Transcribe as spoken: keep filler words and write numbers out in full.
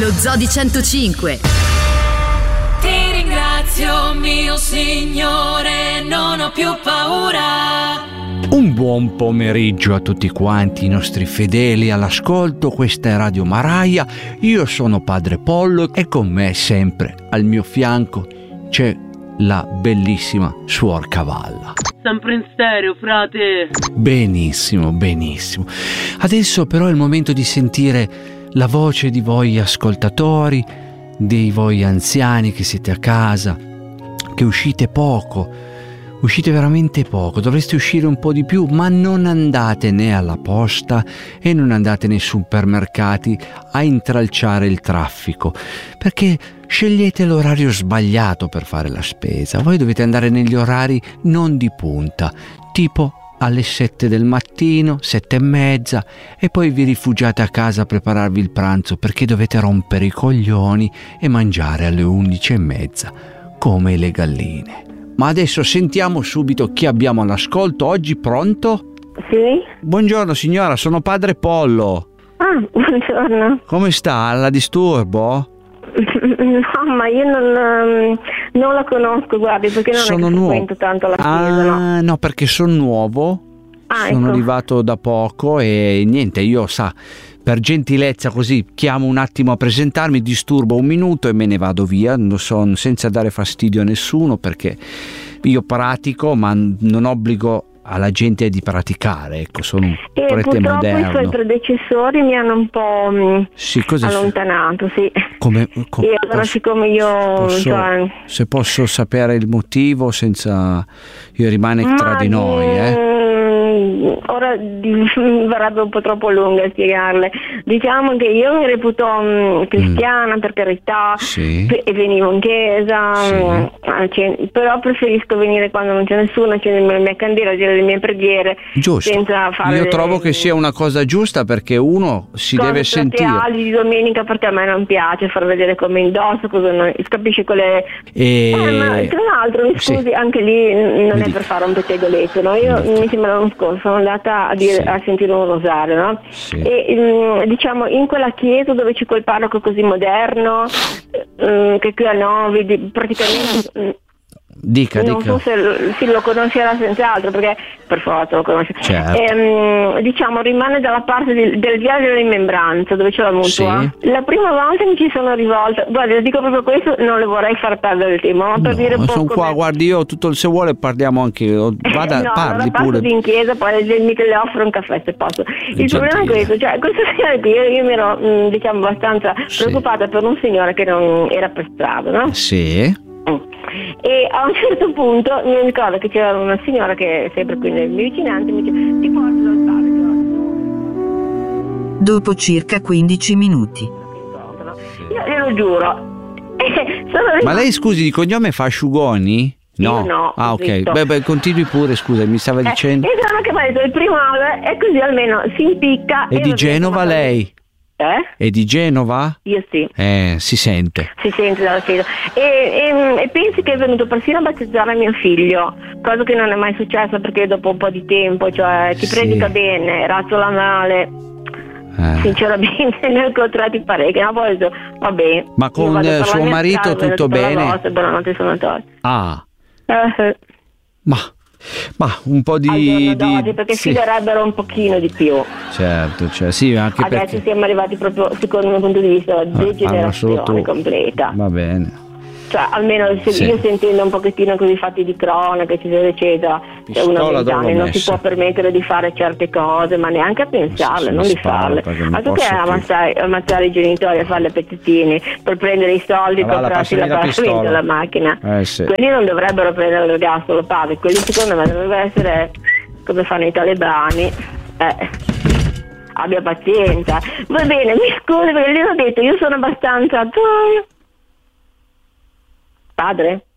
Lo Zoo di centocinque. Ti ringrazio, mio Signore, non ho più paura. Un buon pomeriggio a tutti quanti i nostri fedeli all'ascolto. Questa è Radio Maraia, io sono Padre Pollo e con me sempre al mio fianco c'è la bellissima Suor Cavalla. Sempre in stereo, frate. Benissimo, benissimo. Adesso però è il momento di sentire la voce di voi ascoltatori, dei voi anziani che siete a casa, che uscite poco. Uscite veramente poco, dovreste uscire un po' di più, ma non andate né alla posta e non andate nei supermercati a intralciare il traffico, perché scegliete l'orario sbagliato per fare la spesa. Voi dovete andare negli orari non di punta, tipo alle sette del mattino, sette e mezza, e poi vi rifugiate a casa a prepararvi il pranzo perché dovete rompere i coglioni e mangiare alle undici e mezza, come le galline. Ma adesso sentiamo subito chi abbiamo all'ascolto oggi. Pronto? Sì. Buongiorno signora, sono Padre Pollo. Ah, buongiorno. Come sta? La disturbo? No, ma io non, non la conosco, guardi, perché non sono è che nuovo. frequento tanto la chiesa, ah, no? no, perché sono nuovo. Ah, sono ecco. arrivato da poco e niente, io sa, per gentilezza così chiamo un attimo a presentarmi, disturbo un minuto e me ne vado via, non so, senza dare fastidio a nessuno, perché io pratico ma non obbligo alla gente di praticare, ecco, sono un E prete purtroppo moderno. i suoi predecessori mi hanno un po' mh, Sì, cosa allontanato, sì. come, co- E allora posso- siccome io posso- cioè, se posso sapere il motivo senza io rimane tra ma, di noi, eh? mh, ora di- verrebbe un po' troppo lunga a spiegarle. Diciamo che io mi reputo mh, cristiana, per carità, Sì. e venivo in chiesa, Sì. mh, cioè, però preferisco venire quando non c'è nessuno, c'è la mia candela, dire le mie preghiere, Giusto. senza fare Io le- trovo che sia una cosa giusta, perché uno si cose deve sentire plateali di domenica, perché a me non piace far vedere come indosso, cosa non, capisci quelle. e Eh, ma tra l'altro, mi Sì. scusi, anche lì n- non Mi è dica. per fare un pettegolezzo, no? Io Mi dica. mi sembra l'anno scorso sono andata a, dire, Sì. a sentire un rosario, no? Sì. E mm, diciamo in quella chiesa dove c'è quel parroco così moderno, mm, che qui a Novi, di- praticamente. mm, dica, non dica. so se lo, sì, lo conoscerà senz'altro, perché per forza lo conosce. Certo. Ehm, diciamo rimane dalla parte di- del viale della rimembranza, dove c'è la mutua. Sì. La prima volta mi ci sono rivolta, guarda, dico proprio questo, non le vorrei far perdere il tempo, ma per dire un No, po' sono come- qua, guardi, io tutto, se vuole parliamo anche, vada, no, parli allora passo pure. in chiesa, poi le, mica le offro un caffè se posso. Il Gentile. problema è questo, cioè questa sera qui io, io mi ero mh, diciamo abbastanza Sì. preoccupata per un signore che non era per strada, no? Sì. E a un certo punto mi ricordo che c'era una signora che sempre qui nelle mie vicinanze mi dice: ti porto dal parco. Dopo circa quindici minuti. Io glielo giuro. E sono Ma rimasta- lei, scusi, di cognome fa asciugoni? No. Io no, Ah, ok. zitto. Beh, beh, continui pure, scusa, mi stava Eh, dicendo. e sono che mi ha detto il primo anno, e così almeno si impicca. È e di va bene, Genova ma- lei? Eh? È di Genova? Io sì. Eh, si sente. Si sente dalla chiesa e, e, e pensi che è venuto persino a battezzare mio figlio, cosa che non è mai successa, perché dopo un po' di tempo, cioè ti Sì. predica bene, razzola male, Eh. sinceramente ne ho incontrati parecchi, ma poi ho detto, va bene. Ma io con, vado per eh, la suo mia marito strada, vedo tutto tutta la bene? vostra, buonanotte suonatore. Ah, Eh, eh, ma, ma un po' di... al giorno di- d'oggi, perché sì. filerebbero un pochino di più. Certo, cioè, sì, anche Adesso perché... siamo arrivati proprio, secondo il mio punto di vista, alla Ah, degenerazione solo tu. completa. Va bene. Cioè, almeno se Sì. io sentendo un pochettino così fatti di cronaca, eccetera, eccetera, cioè uno Pistola a venti dove anni l'ho non si messa? può permettere di fare certe cose, ma neanche a pensarle, Sì, non mi di sparo, farle. perché non Altro che posso più. ammazzare, ammazzare i genitori a fare le pezzettini per prendere i soldi e Ah, va, la comprarsi passami la l'apparamento pistola. della macchina. Eh, sì. Quelli non dovrebbero prendere l'ergastolo, padre, quelli secondo me dovrebbero essere come fanno i talebani. Eh. Abbia pazienza. Va bene, mi scusi perché gli ho detto, io sono abbastanza... Padre?